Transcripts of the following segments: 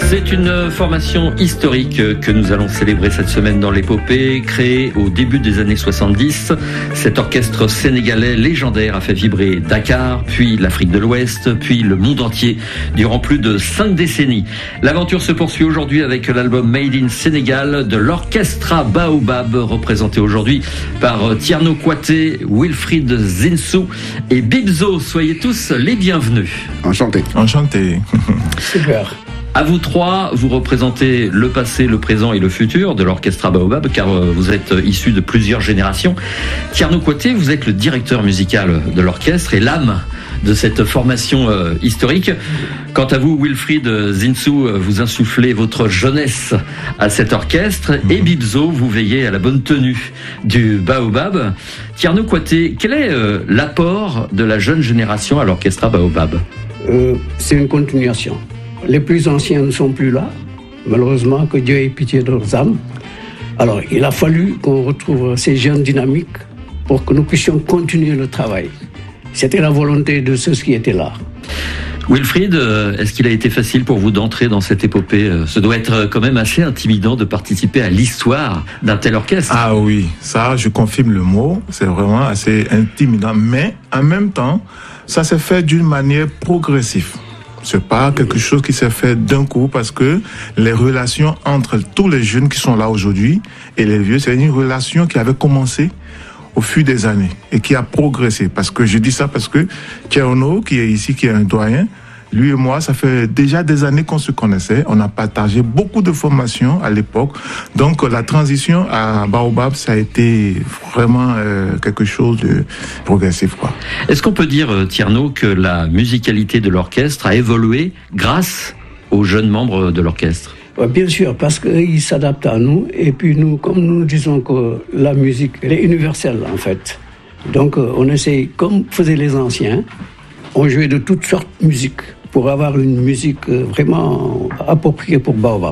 C'est une formation historique que nous allons célébrer cette semaine dans l'épopée. Créé au début des années 70, cet orchestre sénégalais légendaire a fait vibrer Dakar, puis l'Afrique de l'Ouest, puis le monde entier durant plus de 5 décennies. L'aventure se poursuit aujourd'hui avec l'album Made in Sénégal de l'Orchestra Baobab, représenté aujourd'hui par Tierno Kouaté, Wilfried Zinsou et Bibzo. Soyez tous les bienvenus. Enchanté. Enchanté. Super. À vous trois, vous représentez le passé, le présent et le futur de l'Orchestra Baobab, car vous êtes issus de plusieurs générations. Tierno Kouaté, vous êtes le directeur musical de l'orchestre et l'âme de cette formation historique. Quant à vous, Wilfried Zinsou, vous insufflez votre jeunesse à cet orchestre. Et Bibzo, vous veillez à la bonne tenue du Baobab. Tierno Kouaté, quel est l'apport de la jeune génération à l'Orchestra Baobab ? C'est une continuation. Les plus anciens ne sont plus là. Malheureusement, que Dieu ait pitié de leurs âmes. Alors, il a fallu qu'on retrouve ces jeunes dynamiques pour que nous puissions continuer le travail. C'était la volonté de ceux qui étaient là. Wilfried, est-ce qu'il a été facile pour vous d'entrer dans cette épopée ? Ce doit être quand même assez intimidant de participer à l'histoire d'un tel orchestre. Ah oui, ça, je confirme le mot. C'est vraiment assez intimidant. Mais en même temps, ça s'est fait d'une manière progressive. C'est pas quelque chose qui s'est fait d'un coup, parce que les relations entre tous les jeunes qui sont là aujourd'hui et les vieux, c'est une relation qui avait commencé au fil des années et qui a progressé. Parce que je dis ça parce que Tierno, qui est ici, qui est un doyen, lui et moi, ça fait déjà des années qu'on se connaissait. On a partagé beaucoup de formations à l'époque. Donc, la transition à Baobab, ça a été vraiment quelque chose de progressif, quoi. Est-ce qu'on peut dire, Tierno, que la musicalité de l'orchestre a évolué grâce aux jeunes membres de l'orchestre ? Bien sûr, parce qu'ils s'adaptent à nous. Et puis nous, comme nous disons que la musique, elle est universelle, en fait. Donc, on essaie, comme faisaient les anciens, on jouait de toutes sortes de musique pour avoir une musique vraiment appropriée pour Baobab.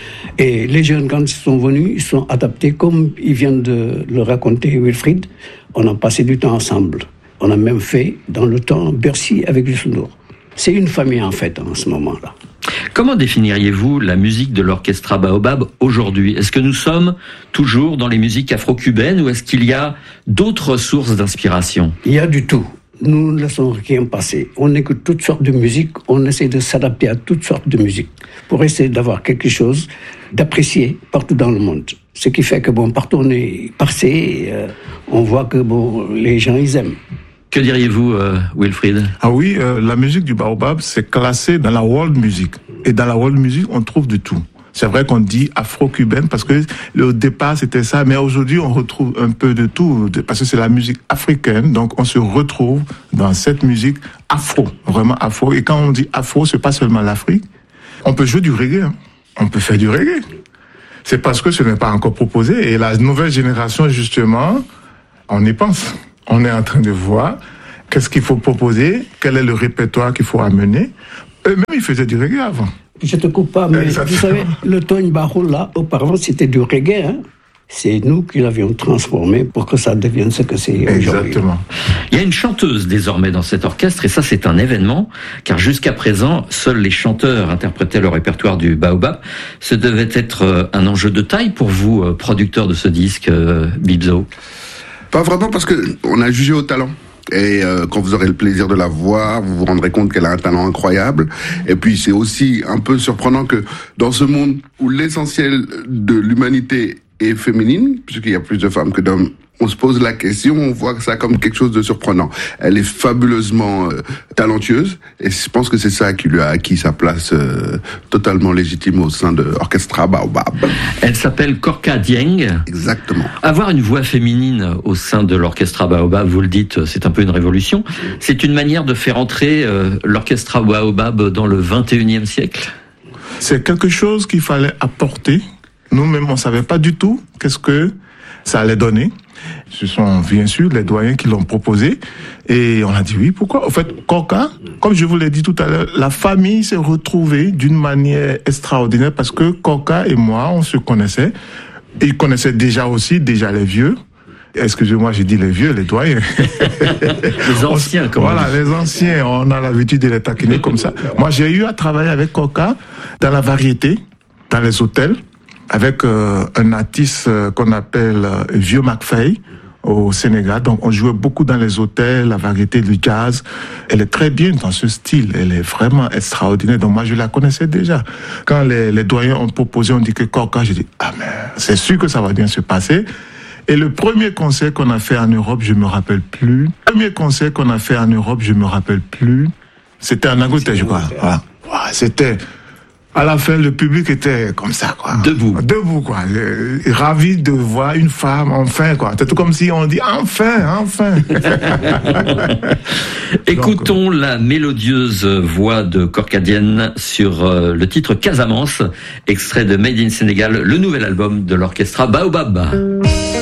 Et les jeunes, quand ils sont venus, ils sont adaptés, comme ils viennent de le raconter Wilfried. On a passé du temps ensemble. On a même fait, dans le temps, Bercy avec Youssou N'Dour. C'est une famille, en fait, en ce moment-là. Comment définiriez-vous la musique de l'Orchestra Baobab aujourd'hui ? Est-ce que nous sommes toujours dans les musiques afro-cubaines ou est-ce qu'il y a d'autres sources d'inspiration ? Il y a du tout. Nous ne laissons rien passer. On écoute toutes sortes de musiques, on essaie de s'adapter à toutes sortes de musiques pour essayer d'avoir quelque chose d'apprécié partout dans le monde. Ce qui fait que, partout on est passé, on voit que, les gens, ils aiment. Que diriez-vous, Wilfried ? Ah oui, la musique du Baobab, c'est classé dans la world music. Et dans la world music, on trouve de tout. C'est vrai qu'on dit afro-cubaine parce que au départ c'était ça, mais aujourd'hui on retrouve un peu de tout parce que c'est la musique africaine, donc on se retrouve dans cette musique afro, vraiment afro. Et quand on dit afro, c'est pas seulement l'Afrique. On peut jouer du reggae, hein. On peut faire du reggae. C'est parce que ce n'est pas encore proposé et la nouvelle génération justement, on y pense. On est en train de voir qu'est-ce qu'il faut proposer, quel est le répertoire qu'il faut amener. Eux-mêmes ils faisaient du reggae avant. Je te coupe pas, mais vous savez, le Tony Barrow, là, auparavant, c'était du reggae, hein. C'est nous qui l'avions transformé pour que ça devienne ce que c'est aujourd'hui. Exactement. Il y a une chanteuse désormais dans cet orchestre, et ça c'est un événement, car jusqu'à présent, seuls les chanteurs interprétaient le répertoire du Baobab. Ce devait être un enjeu de taille pour vous, producteur de ce disque, Bibzo. Pas vraiment, parce que on a jugé au talent. Et quand vous aurez le plaisir de la voir, vous vous rendrez compte qu'elle a un talent incroyable. Et puis c'est aussi un peu surprenant que dans ce monde où l'essentiel de l'humanité est féminine, puisqu'il y a plus de femmes que d'hommes, on se pose la question, on voit ça comme quelque chose de surprenant. Elle est fabuleusement talentueuse et je pense que c'est ça qui lui a acquis sa place totalement légitime au sein de l'Orchestra Baobab. Elle s'appelle Korka Dieng. Exactement. Avoir une voix féminine au sein de l'Orchestra Baobab, vous le dites, c'est un peu une révolution. C'est une manière de faire entrer l'Orchestra Baobab dans le 21e siècle ? C'est quelque chose qu'il fallait apporter. Nous-mêmes, on ne savait pas du tout qu'est-ce que ça allait donner. Ce sont bien sûr les doyens qui l'ont proposé. Et on a dit oui, pourquoi ? En fait, Korka, comme je vous l'ai dit tout à l'heure, la famille s'est retrouvée d'une manière extraordinaire parce que Korka et moi, on se connaissait. Ils connaissaient déjà les vieux. Excusez-moi, j'ai dit les vieux, les doyens. Les anciens, comme voilà, les anciens, on a l'habitude de les taquiner comme ça. Moi, j'ai eu à travailler avec Korka dans la variété, dans les hôtels, avec un artiste qu'on appelle Vieux McFay au Sénégal. Donc on jouait beaucoup dans les hôtels, la variété du jazz. Elle est très bien dans ce style, elle est vraiment extraordinaire. Donc moi je la connaissais déjà. Quand les doyens ont proposé, on dit que Korka, j'ai dit mais c'est sûr que ça va bien se passer. Et le premier concert qu'on a fait en Europe, je me rappelle plus. C'était en Angleterre, je crois. Voilà. C'était... À la fin, le public était comme ça, quoi. Debout, quoi. Ravi de voir une femme, enfin, quoi. C'est tout comme si on dit, enfin. Écoutons la mélodieuse voix de Korka Diène sur le titre Casamance, extrait de Made in Sénégal, le nouvel album de l'orchestre Baobab.